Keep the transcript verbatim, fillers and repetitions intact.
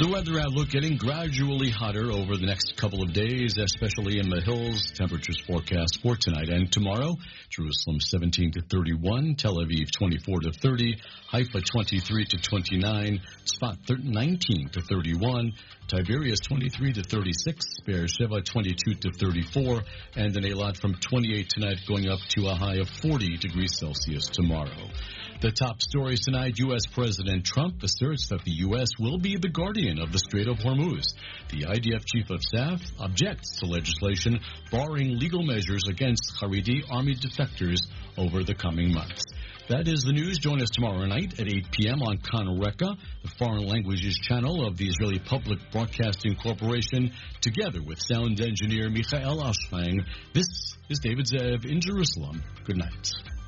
The weather outlook getting gradually hotter over the next couple of days, especially in the hills. Temperatures forecast for tonight and tomorrow. Jerusalem seventeen to thirty-one, Tel Aviv twenty-four to thirty, Haifa twenty-three to twenty-nine, Tzfat nineteen to thirty-one, Tiberias twenty-three to thirty-six, Beersheba twenty-two to thirty-four, and in Eilat from twenty-eight tonight going up to a high of forty degrees Celsius tomorrow. The top stories tonight, U S. President Trump asserts that the U S will be the guardian of the Strait of Hormuz. The I D F Chief of Staff objects to legislation barring legal measures against Haredi army defectors over the coming months. That is the news. Join us tomorrow night at eight p.m. on Kan Reka, the foreign languages channel of the Israeli Public Broadcasting Corporation, together with sound engineer Michael Ashlang. This is David Zev in Jerusalem. Good night.